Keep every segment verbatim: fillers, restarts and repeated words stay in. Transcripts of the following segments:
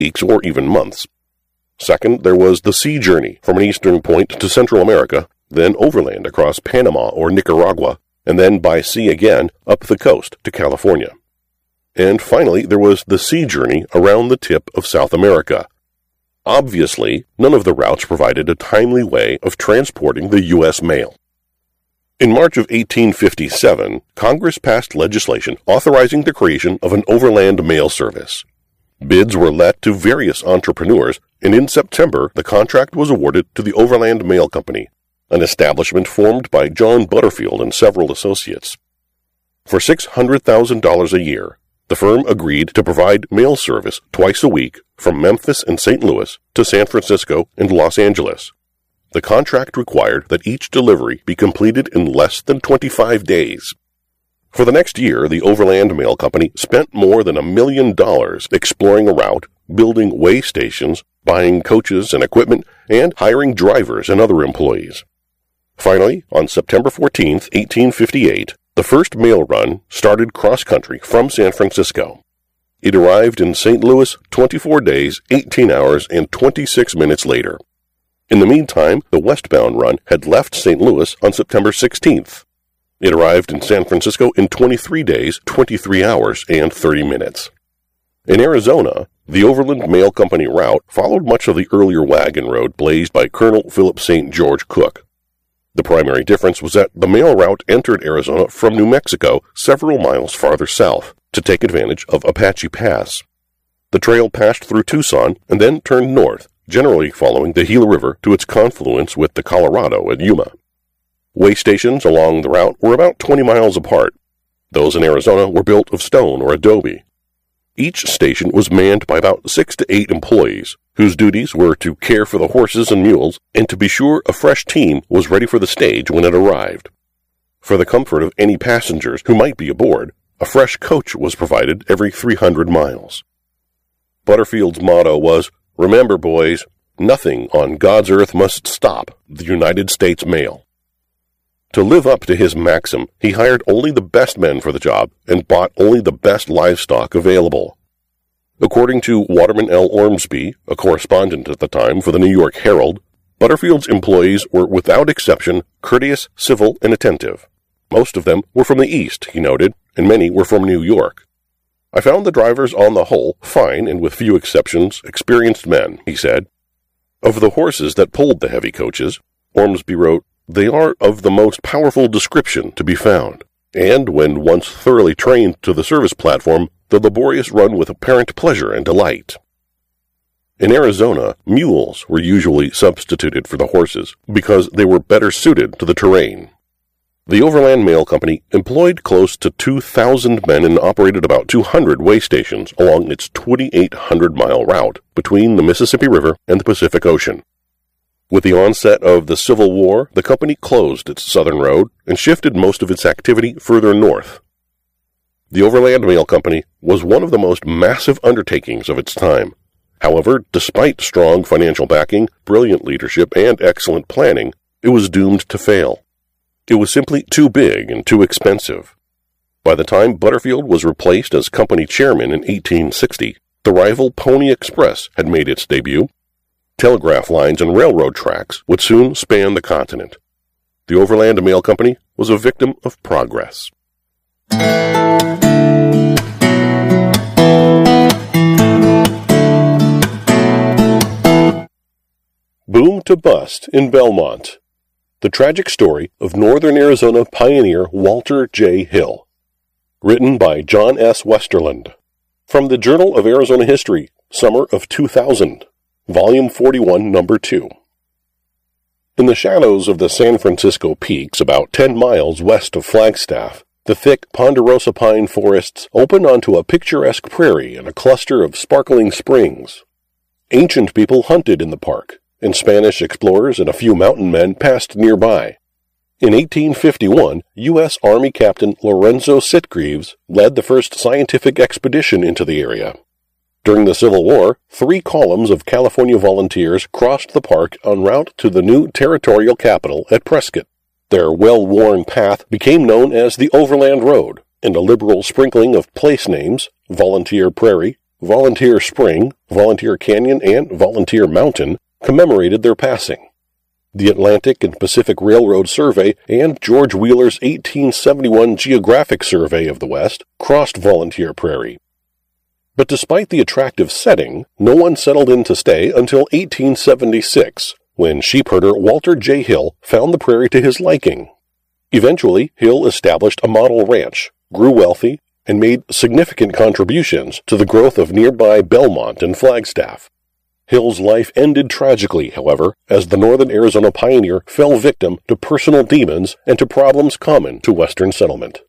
weeks or even months. Second, there was the sea journey from an eastern point to Central America, then overland across Panama or Nicaragua, and then by sea again up the coast to California. And finally, there was the sea journey around the tip of South America. Obviously, none of the routes provided a timely way of transporting the U S mail. In March of eighteen fifty-seven, Congress passed legislation authorizing the creation of an overland mail service. Bids were let to various entrepreneurs, and in September, the contract was awarded to the Overland Mail Company, an establishment formed by John Butterfield and several associates. For six hundred thousand dollars a year, the firm agreed to provide mail service twice a week from Memphis and Saint Louis to San Francisco and Los Angeles. The contract required that each delivery be completed in less than twenty-five days. For the next year, the Overland Mail Company spent more than a million dollars exploring a route, building way stations, buying coaches and equipment, and hiring drivers and other employees. Finally, on September fourteenth, eighteen fifty-eight, the first mail run started cross-country from San Francisco. It arrived in Saint Louis twenty-four days, eighteen hours, and twenty-six minutes later. In the meantime, the westbound run had left Saint Louis on September sixteenth. It arrived in San Francisco in twenty-three days, twenty-three hours, and thirty minutes. In Arizona, the Overland Mail Company route followed much of the earlier wagon road blazed by Colonel Philip Saint George Cooke. The primary difference was that the mail route entered Arizona from New Mexico several miles farther south to take advantage of Apache Pass. The trail passed through Tucson and then turned north, generally following the Gila River to its confluence with the Colorado at Yuma. Way stations along the route were about twenty miles apart. Those in Arizona were built of stone or adobe. Each station was manned by about six to eight employees, whose duties were to care for the horses and mules and to be sure a fresh team was ready for the stage when it arrived. For the comfort of any passengers who might be aboard, a fresh coach was provided every three hundred miles. Butterfield's motto was, "Remember, boys, nothing on God's earth must stop the United States mail." To live up to his maxim, he hired only the best men for the job and bought only the best livestock available. According to Waterman L. Ormsby, a correspondent at the time for the New York Herald, Butterfield's employees were without exception courteous, civil, and attentive. Most of them were from the East, he noted, and many were from New York. "I found the drivers on the whole fine and with few exceptions experienced men," he said. Of the horses that pulled the heavy coaches, Ormsby wrote, "They are of the most powerful description to be found, and when once thoroughly trained to the service platform, the laborious run with apparent pleasure and delight." In Arizona, mules were usually substituted for the horses because they were better suited to the terrain. The Overland Mail Company employed close to two thousand men and operated about two hundred way stations along its twenty-eight hundred mile route between the Mississippi River and the Pacific Ocean. With the onset of the Civil War, the company closed its southern road and shifted most of its activity further north. The Overland Mail Company was one of the most massive undertakings of its time. However, despite strong financial backing, brilliant leadership, and excellent planning, it was doomed to fail. It was simply too big and too expensive. By the time Butterfield was replaced as company chairman in eighteen sixty, the rival Pony Express had made its debut. Telegraph lines and railroad tracks would soon span the continent. The Overland Mail Company was a victim of progress. Boom to Bust in Belmont. The Tragic Story of Northern Arizona Pioneer Walter J. Hill. Written by John S. Westerland. From the Journal of Arizona History, Summer of two thousand. Volume forty-one, Number two. In the shadows of the San Francisco Peaks, about ten miles west of Flagstaff, the thick ponderosa pine forests open onto a picturesque prairie and a cluster of sparkling springs. Ancient people hunted in the park, and Spanish explorers and a few mountain men passed nearby. In eighteen fifty-one, U S Army Captain Lorenzo Sitgreaves led the first scientific expedition into the area. During the Civil War, three columns of California volunteers crossed the park en route to the new territorial capital at Prescott. Their well-worn path became known as the Overland Road, and a liberal sprinkling of place names, Volunteer Prairie, Volunteer Spring, Volunteer Canyon, and Volunteer Mountain commemorated their passing. The Atlantic and Pacific Railroad Survey and George Wheeler's eighteen seventy-one Geographic Survey of the West crossed Volunteer Prairie. But despite the attractive setting, no one settled in to stay until eighteen seventy-six, when sheepherder Walter J. Hill found the prairie to his liking. Eventually, Hill established a model ranch, grew wealthy, and made significant contributions to the growth of nearby Belmont and Flagstaff. Hill's life ended tragically, however, as the Northern Arizona pioneer fell victim to personal demons and to problems common to Western settlement.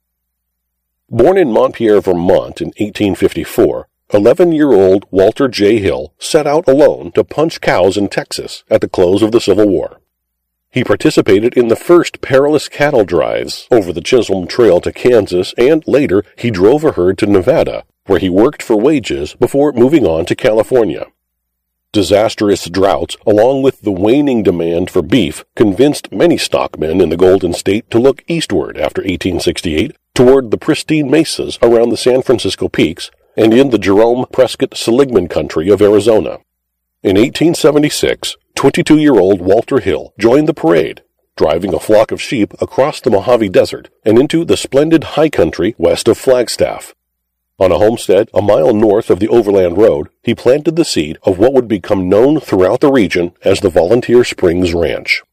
Born in Montpelier, Vermont in eighteen fifty-four, eleven-year-old Walter J. Hill set out alone to punch cows in Texas at the close of the Civil War. He participated in the first perilous cattle drives over the Chisholm Trail to Kansas, and later he drove a herd to Nevada, where he worked for wages before moving on to California. Disastrous droughts, along with the waning demand for beef, convinced many stockmen in the Golden State to look eastward after eighteen sixty-eight, toward the pristine mesas around the San Francisco Peaks and in the Jerome Prescott Seligman country of Arizona. In eighteen seventy-six, twenty-two-year-old Walter Hill joined the parade, driving a flock of sheep across the Mojave Desert and into the splendid high country west of Flagstaff. On a homestead a mile north of the Overland Road, he planted the seed of what would become known throughout the region as the Volunteer Springs Ranch.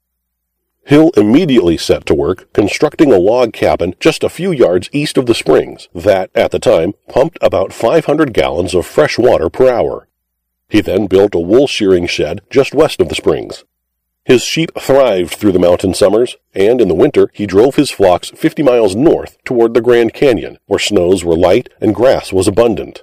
Hill immediately set to work constructing a log cabin just a few yards east of the springs that, at the time, pumped about five hundred gallons of fresh water per hour. He then built a wool shearing shed just west of the springs. His sheep thrived through the mountain summers, and in the winter he drove his flocks fifty miles north toward the Grand Canyon, where snows were light and grass was abundant.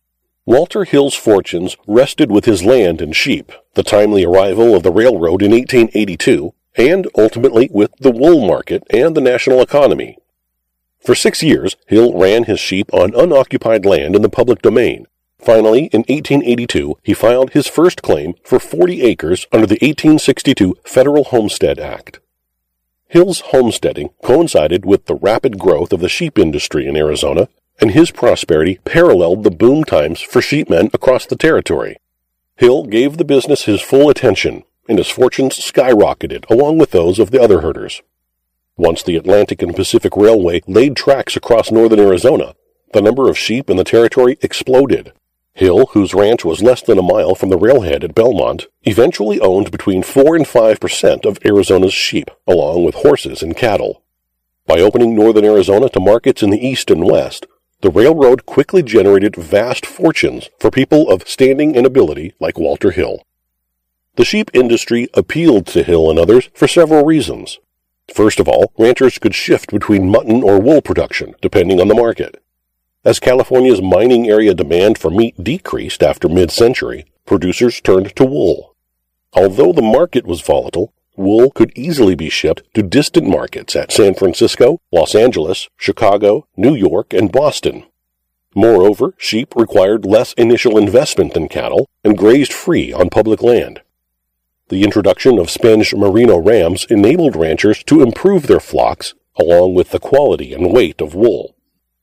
Walter Hill's fortunes rested with his land and sheep, the timely arrival of the railroad in eighteen eighty-two, and ultimately with the wool market and the national economy. For six years, Hill ran his sheep on unoccupied land in the public domain. Finally, in eighteen eighty-two, he filed his first claim for forty acres under the eighteen sixty-two Federal Homestead Act. Hill's homesteading coincided with the rapid growth of the sheep industry in Arizona, and his prosperity paralleled the boom times for sheepmen across the territory. Hill gave the business his full attention, and his fortunes skyrocketed along with those of the other herders. Once the Atlantic and Pacific Railway laid tracks across northern Arizona, the number of sheep in the territory exploded. Hill, whose ranch was less than a mile from the railhead at Belmont, eventually owned between four and five percent of Arizona's sheep, along with horses and cattle. By opening northern Arizona to markets in the east and west, the railroad quickly generated vast fortunes for people of standing and ability like Walter Hill. The sheep industry appealed to Hill and others for several reasons. First of all, ranchers could shift between mutton or wool production, depending on the market. As California's mining area demand for meat decreased after mid-century, producers turned to wool. Although the market was volatile, wool could easily be shipped to distant markets at San Francisco, Los Angeles, Chicago, New York, and Boston. Moreover, sheep required less initial investment than cattle and grazed free on public land. The introduction of Spanish Merino rams enabled ranchers to improve their flocks, along with the quality and weight of wool.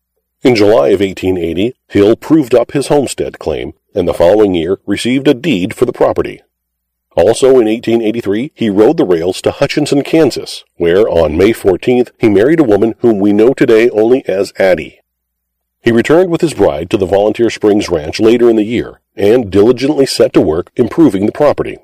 In July of eighteen eighty, Hill proved up his homestead claim, and the following year received a deed for the property. Also in eighteen eighty-three, he rode the rails to Hutchinson, Kansas, where on May fourteenth he married a woman whom we know today only as Addie. He returned with his bride to the Volunteer Springs Ranch later in the year, and diligently set to work improving the property.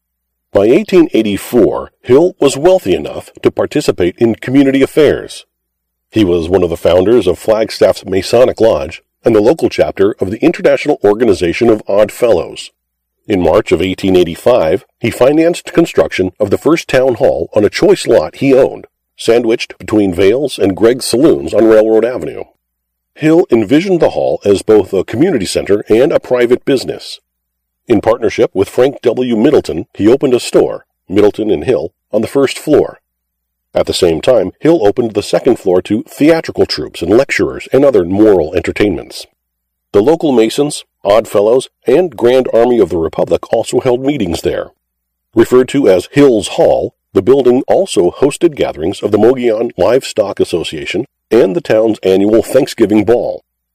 By eighteen eighty-four, Hill was wealthy enough to participate in community affairs. He was one of the founders of Flagstaff's Masonic Lodge and the local chapter of the International Organization of Odd Fellows. In March of eighteen eighty-five, he financed construction of the first town hall on a choice lot he owned, sandwiched between Vale's and Greg's Saloons on Railroad Avenue. Hill envisioned the hall as both a community center and a private business. In partnership with Frank W. Middleton, he opened a store, Middleton and Hill, on the first floor. At the same time, Hill opened the second floor to theatrical troupes and lecturers and other moral entertainments. The local Masons, Odd Fellows, and Grand Army of the Republic also held meetings there. Referred to as Hill's Hall, the building also hosted gatherings of the Mogollon Livestock Association and the town's annual Thanksgiving Ball.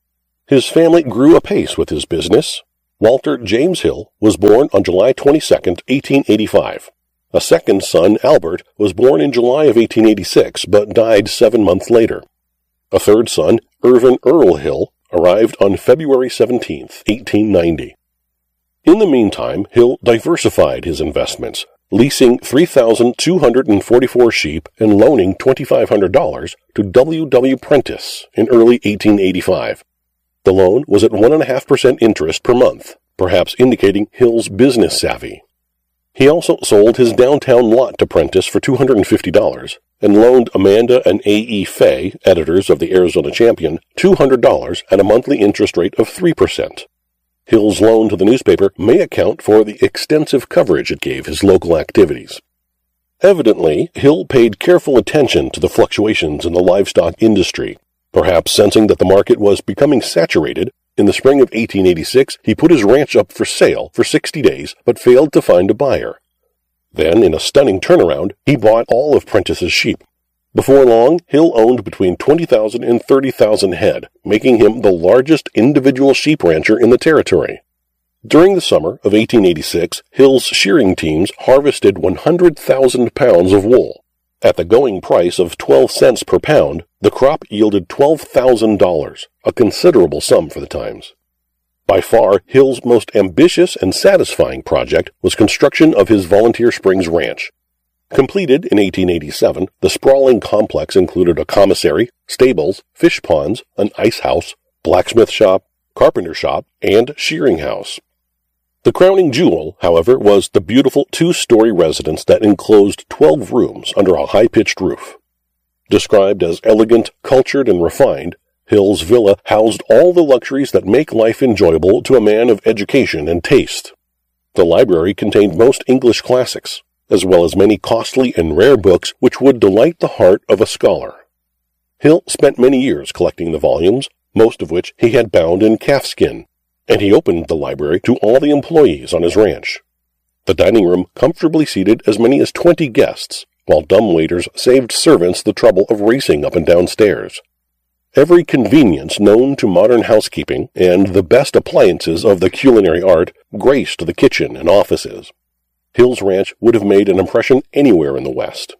His family grew apace with his business. Walter James Hill was born on July twenty-second, eighteen eighty-five. A second son, Albert, was born in July of eighteen eighty-six, but died seven months later. A third son, Irvin Earl Hill, arrived on February seventeenth, eighteen ninety. In the meantime, Hill diversified his investments, leasing three thousand two hundred forty-four sheep and loaning two thousand five hundred dollars to W W Prentice in early eighteen eighty-five. The loan was at one point five percent interest per month, perhaps indicating Hill's business savvy. He also sold his downtown lot to Prentice for two hundred fifty dollars and loaned Amanda and A E Fay, editors of the Arizona Champion, two hundred dollars at a monthly interest rate of three percent. Hill's loan to the newspaper may account for the extensive coverage it gave his local activities. Evidently, Hill paid careful attention to the fluctuations in the livestock industry. Perhaps sensing that the market was becoming saturated, in the spring of eighteen eighty-six he put his ranch up for sale for sixty days but failed to find a buyer. Then, in a stunning turnaround, he bought all of Prentice's sheep. Before long, Hill owned between twenty thousand and thirty thousand head, making him the largest individual sheep rancher in the territory. During the summer of eighteen eighty-six, Hill's shearing teams harvested one hundred thousand pounds of wool. At the going price of twelve cents per pound, the crop yielded twelve thousand dollars, a considerable sum for the times. By far, Hill's most ambitious and satisfying project was construction of his Volunteer Springs Ranch. Completed in eighteen eighty-seven, the sprawling complex included a commissary, stables, fish ponds, an ice house, blacksmith shop, carpenter shop, and shearing house. The crowning jewel, however, was the beautiful two-story residence that enclosed twelve rooms under a high-pitched roof. Described as elegant, cultured, and refined, Hill's villa housed all the luxuries that make life enjoyable to a man of education and taste. The library contained most English classics, as well as many costly and rare books which would delight the heart of a scholar. Hill spent many years collecting the volumes, most of which he had bound in calfskin, and he opened the library to all the employees on his ranch. The dining room comfortably seated as many as twenty guests, while dumb waiters saved servants the trouble of racing up and down stairs. Every convenience known to modern housekeeping and the best appliances of the culinary art graced the kitchen and offices. Hill's ranch would have made an impression anywhere in the West.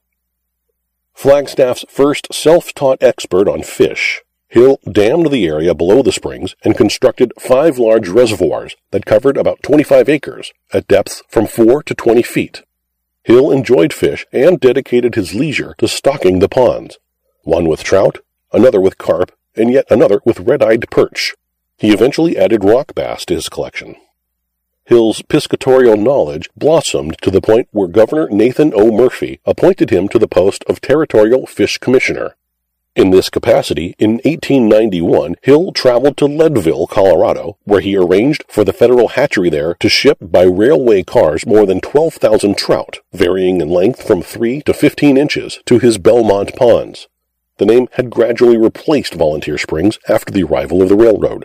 Flagstaff's first self-taught expert on fish, Hill dammed the area below the springs and constructed five large reservoirs that covered about twenty-five acres at depths from four to twenty feet. Hill enjoyed fish and dedicated his leisure to stocking the ponds, one with trout, another with carp, and yet another with red-eyed perch. He eventually added rock bass to his collection. Hill's piscatorial knowledge blossomed to the point where Governor Nathan O. Murphy appointed him to the post of Territorial Fish Commissioner. In this capacity, in eighteen ninety-one, Hill traveled to Leadville, Colorado, where he arranged for the federal hatchery there to ship by railway cars more than twelve thousand trout, varying in length from three to fifteen inches, to his Belmont ponds. The name had gradually replaced Volunteer Springs after the arrival of the railroad.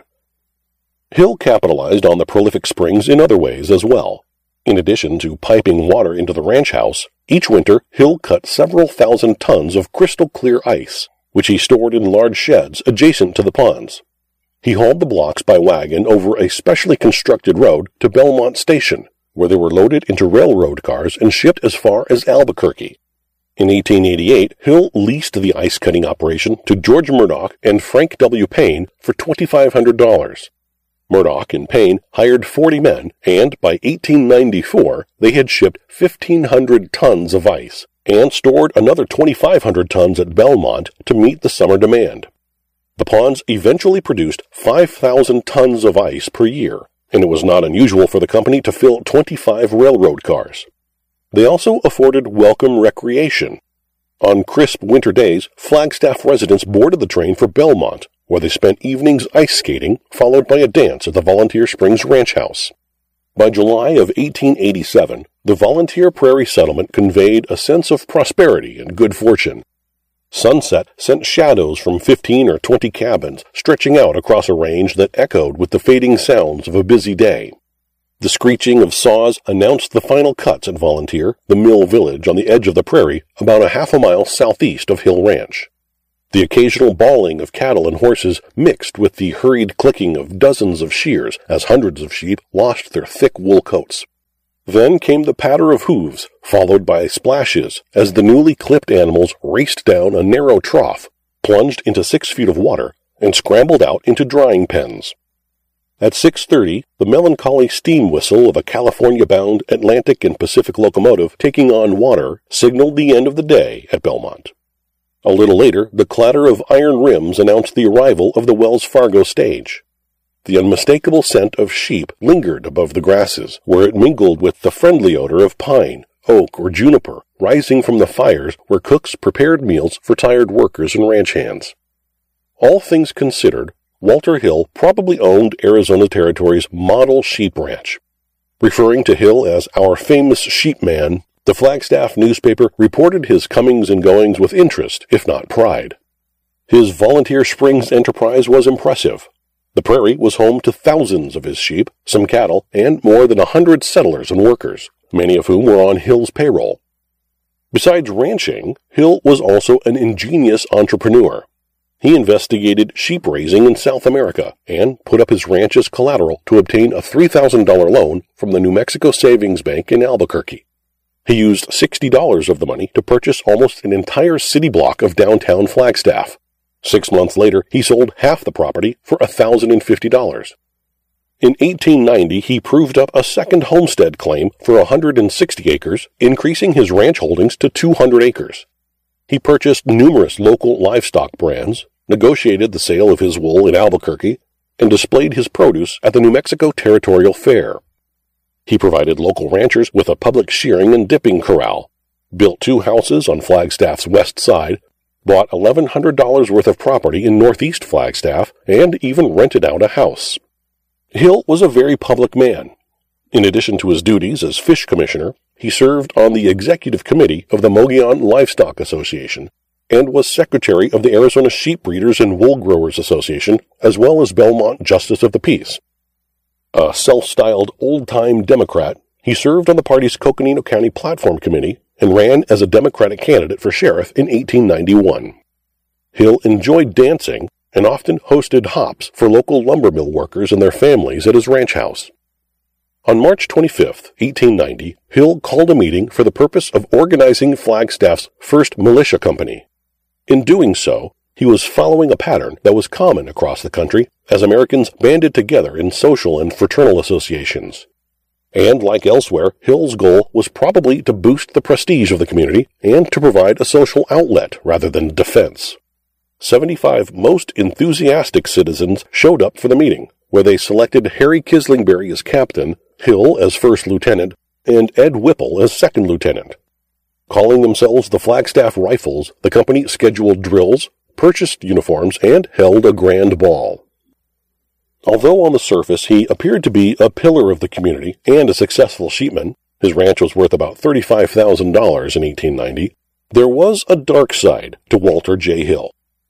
Hill capitalized on the prolific springs in other ways as well. In addition to piping water into the ranch house, each winter Hill cut several thousand tons of crystal-clear ice, which he stored in large sheds adjacent to the ponds. He hauled the blocks by wagon over a specially constructed road to Belmont Station, where they were loaded into railroad cars and shipped as far as Albuquerque. In eighteen eighty-eight, Hill leased the ice-cutting operation to George Murdoch and Frank W. Payne for two thousand five hundred dollars. Murdoch and Payne hired forty men, and by eighteen ninety-four, they had shipped fifteen hundred tons of ice, and stored another two thousand five hundred tons at Belmont to meet the summer demand. The ponds eventually produced five thousand tons of ice per year, and it was not unusual for the company to fill twenty-five railroad cars. They also afforded welcome recreation. On crisp winter days, Flagstaff residents boarded the train for Belmont, where they spent evenings ice skating, followed by a dance at the Volunteer Springs Ranch House. By July of eighteen eighty-seven, the Volunteer Prairie settlement conveyed a sense of prosperity and good fortune. Sunset sent shadows from fifteen or twenty cabins stretching out across a range that echoed with the fading sounds of a busy day. The screeching of saws announced the final cuts at Volunteer, the mill village on the edge of the prairie, about a half a mile southeast of Hill Ranch. The occasional bawling of cattle and horses mixed with the hurried clicking of dozens of shears as hundreds of sheep lost their thick wool coats. Then came the patter of hooves, followed by splashes as the newly clipped animals raced down a narrow trough, plunged into six feet of water, and scrambled out into drying pens. At six thirty, the melancholy steam whistle of a California-bound Atlantic and Pacific locomotive taking on water signaled the end of the day at Belmont. A little later, the clatter of iron rims announced the arrival of the Wells Fargo stage. The unmistakable scent of sheep lingered above the grasses, where it mingled with the friendly odor of pine, oak, or juniper, rising from the fires where cooks prepared meals for tired workers and ranch hands. All things considered, Walter Hill probably owned Arizona Territory's model sheep ranch. Referring to Hill as our famous sheep man, the Flagstaff newspaper reported his comings and goings with interest, if not pride. His Volunteer Springs enterprise was impressive. The prairie was home to thousands of his sheep, some cattle, and more than a hundred settlers and workers, many of whom were on Hill's payroll. Besides ranching, Hill was also an ingenious entrepreneur. He investigated sheep raising in South America and put up his ranch as collateral to obtain a three thousand dollars loan from the New Mexico Savings Bank in Albuquerque. He used sixty dollars of the money to purchase almost an entire city block of downtown Flagstaff. Six months later, he sold half the property for one thousand fifty dollars. In eighteen ninety, he proved up a second homestead claim for one hundred sixty acres, increasing his ranch holdings to two hundred acres. He purchased numerous local livestock brands, negotiated the sale of his wool in Albuquerque, and displayed his produce at the New Mexico Territorial Fair. He provided local ranchers with a public shearing and dipping corral, built two houses on Flagstaff's west side, bought eleven hundred dollars worth of property in northeast Flagstaff, and even rented out a house. Hill was a very public man. In addition to his duties as fish commissioner, he served on the executive committee of the Mogollon Livestock Association and was secretary of the Arizona Sheep Breeders and Wool Growers Association, as well as Belmont Justice of the Peace. A self-styled old-time Democrat, he served on the party's Coconino County Platform Committee and ran as a Democratic candidate for sheriff in eighteen ninety-one. Hill enjoyed dancing and often hosted hops for local lumber mill workers and their families at his ranch house. On March twenty-fifth, eighteen ninety, Hill called a meeting for the purpose of organizing Flagstaff's first militia company. In doing so, he was following a pattern that was common across the country as Americans banded together in social and fraternal associations. And like elsewhere, Hill's goal was probably to boost the prestige of the community and to provide a social outlet rather than defense. Seventy-five most enthusiastic citizens showed up for the meeting, where they selected Harry Kislingberry as captain, Hill as first lieutenant, and Ed Whipple as second lieutenant. Calling themselves the Flagstaff Rifles, the company scheduled drills, purchased uniforms, and held a grand ball. Although on the surface he appeared to be a pillar of the community and a successful sheepman, his ranch was worth about thirty-five thousand dollars in eighteen ninety, there was a dark side to Walter J. Hill.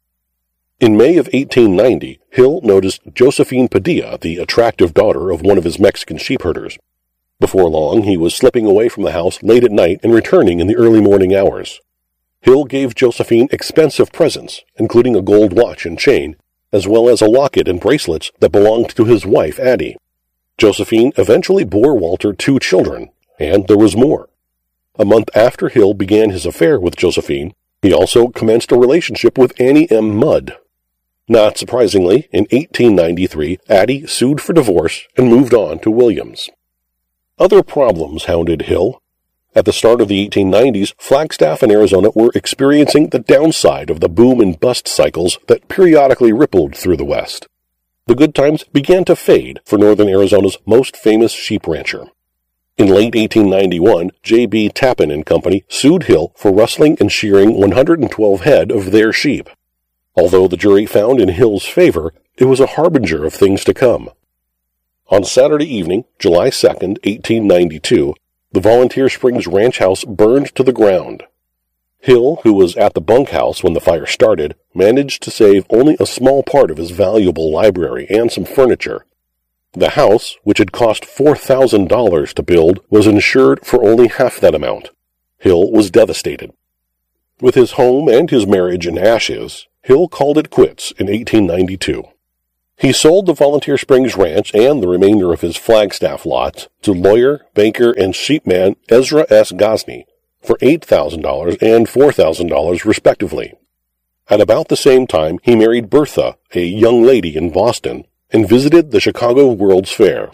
In May of eighteen ninety, Hill noticed Josephine Padilla, the attractive daughter of one of his Mexican sheepherders. Before long, he was slipping away from the house late at night and returning in the early morning hours. Hill gave Josephine expensive presents, including a gold watch and chain, as well as a locket and bracelets that belonged to his wife, Addie. Josephine eventually bore Walter two children, and there was more. A month after Hill began his affair with Josephine, he also commenced a relationship with Annie M. Mudd. Not surprisingly, in eighteen ninety-three, Addie sued for divorce and moved on to Williams. Other problems hounded Hill. At the start of the eighteen nineties, Flagstaff and Arizona were experiencing the downside of the boom and bust cycles that periodically rippled through the West. The good times began to fade for northern Arizona's most famous sheep rancher. In late eighteen ninety-one, J B Tappan and Company sued Hill for rustling and shearing one hundred twelve head of their sheep. Although the jury found in Hill's favor, it was a harbinger of things to come. On Saturday evening, July second, eighteen ninety-two, the Volunteer Springs ranch house burned to the ground. Hill, who was at the bunkhouse when the fire started, managed to save only a small part of his valuable library and some furniture. The house, which had cost four thousand dollars to build, was insured for only half that amount. Hill was devastated. With his home and his marriage in ashes, Hill called it quits in eighteen ninety-two. He sold the Volunteer Springs Ranch and the remainder of his Flagstaff lots to lawyer, banker, and sheepman Ezra S. Gosney for eight thousand dollars and four thousand dollars respectively. At about the same time, he married Bertha, a young lady in Boston, and visited the Chicago World's Fair.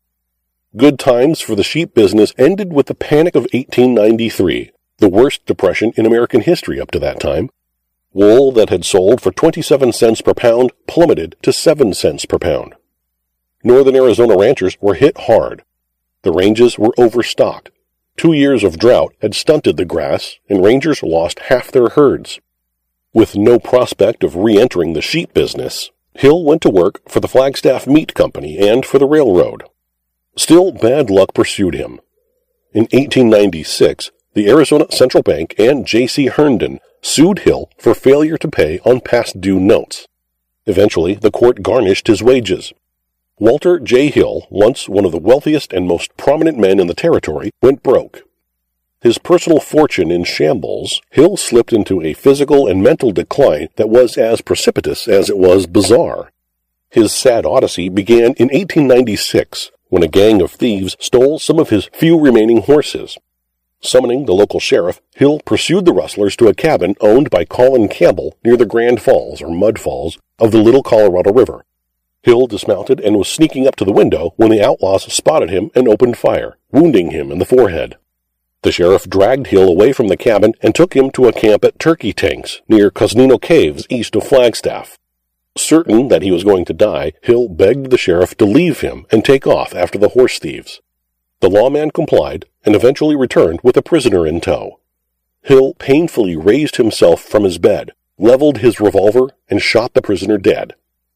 Good times for the sheep business ended with the Panic of eighteen ninety-three, the worst depression in American history up to that time. Wool that had sold for twenty-seven cents per pound plummeted to seven cents per pound. Northern Arizona ranchers were hit hard. The ranges were overstocked. Two years of drought had stunted the grass, and rangers lost half their herds. With no prospect of re-entering the sheep business, Hill went to work for the Flagstaff Meat Company and for the railroad. Still, bad luck pursued him. In eighteen ninety-six, the Arizona Central Bank and J C Herndon sued Hill for failure to pay on past due notes. Eventually, the court garnished his wages. Walter J. Hill, once one of the wealthiest and most prominent men in the territory, went broke. His personal fortune in shambles, Hill slipped into a physical and mental decline that was as precipitous as it was bizarre. His sad odyssey began in eighteen ninety-six, when a gang of thieves stole some of his few remaining horses. Summoning the local sheriff, Hill pursued the rustlers to a cabin owned by Colin Campbell near the Grand Falls, or Mud Falls, of the Little Colorado River. Hill dismounted and was sneaking up to the window when the outlaws spotted him and opened fire, wounding him in the forehead. The sheriff dragged Hill away from the cabin and took him to a camp at Turkey Tanks near Cosnino Caves east of Flagstaff. Certain that he was going to die, Hill begged the sheriff to leave him and take off after the horse thieves. The lawman complied and eventually returned with a prisoner in tow. Hill painfully raised himself from his bed, leveled his revolver, and shot the prisoner dead.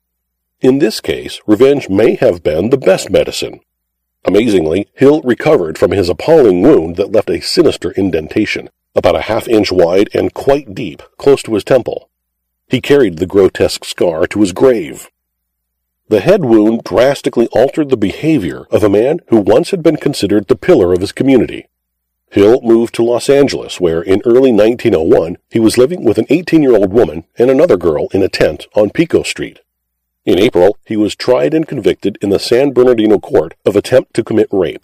In this case, revenge may have been the best medicine. Amazingly, Hill recovered from his appalling wound that left a sinister indentation, about a half inch wide and quite deep, close to his temple. He carried the grotesque scar to his grave. The head wound drastically altered the behavior of a man who once had been considered the pillar of his community. Hill moved to Los Angeles, where in early nineteen oh one he was living with an eighteen-year-old woman and another girl in a tent on Pico Street. In April, he was tried and convicted in the San Bernardino court of attempt to commit rape.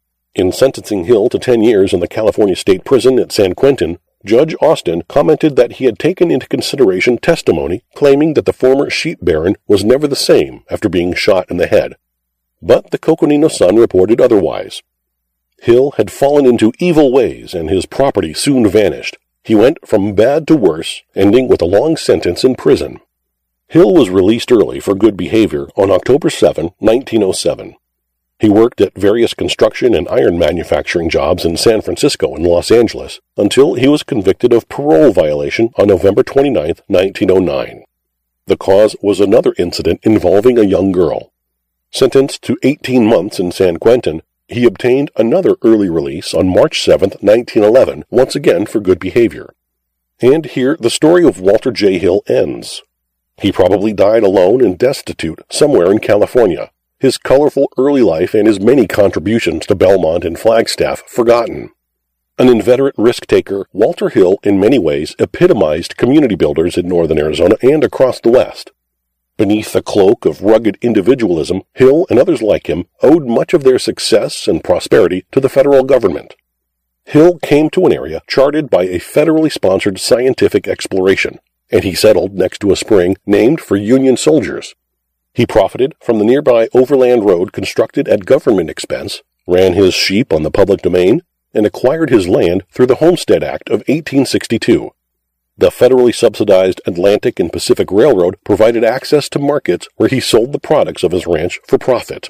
In sentencing Hill to ten years in the California State Prison at San Quentin, Judge Austin commented that he had taken into consideration testimony claiming that the former sheep baron was never the same after being shot in the head. But the Coconino Sun reported otherwise. Hill had fallen into evil ways and his property soon vanished. He went from bad to worse, ending with a long sentence in prison. Hill was released early for good behavior on October seventh, nineteen oh seven. He worked at various construction and iron manufacturing jobs in San Francisco and Los Angeles until he was convicted of parole violation on November twenty-ninth, nineteen oh nine. The cause was another incident involving a young girl. Sentenced to eighteen months in San Quentin, he obtained another early release on March seventh, nineteen eleven, once again for good behavior. And here the story of Walter J. Hill ends. He probably died alone and destitute somewhere in California, his colorful early life and his many contributions to Belmont and Flagstaff forgotten. An inveterate risk-taker, Walter Hill in many ways epitomized community builders in northern Arizona and across the West. Beneath the cloak of rugged individualism, Hill and others like him owed much of their success and prosperity to the federal government. Hill came to an area charted by a federally sponsored scientific exploration, and he settled next to a spring named for Union soldiers. He profited from the nearby overland road constructed at government expense, ran his sheep on the public domain, and acquired his land through the Homestead Act of eighteen sixty-two. The federally subsidized Atlantic and Pacific Railroad provided access to markets where he sold the products of his ranch for profit.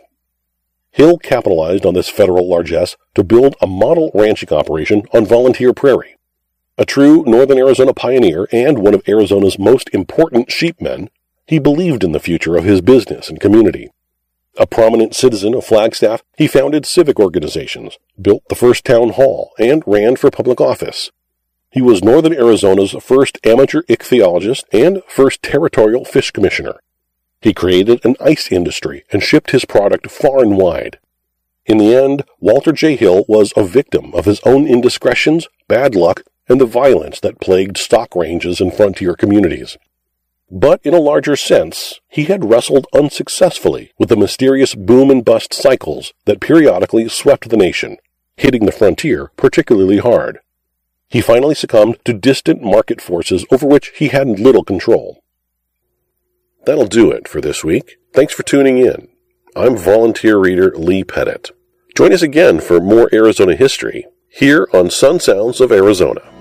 Hill capitalized on this federal largesse to build a model ranching operation on Volunteer Prairie. A true northern Arizona pioneer and one of Arizona's most important sheepmen, he believed in the future of his business and community. A prominent citizen of Flagstaff, he founded civic organizations, built the first town hall, and ran for public office. He was northern Arizona's first amateur ichthyologist and first territorial fish commissioner. He created an ice industry and shipped his product far and wide. In the end, Walter J. Hill was a victim of his own indiscretions, bad luck, and the violence that plagued stock ranges and frontier communities. But in a larger sense, he had wrestled unsuccessfully with the mysterious boom and bust cycles that periodically swept the nation, hitting the frontier particularly hard. He finally succumbed to distant market forces over which he had little control. That'll do it for this week. Thanks for tuning in. I'm volunteer reader Lee Pettit. Join us again for more Arizona history here on Sun Sounds of Arizona.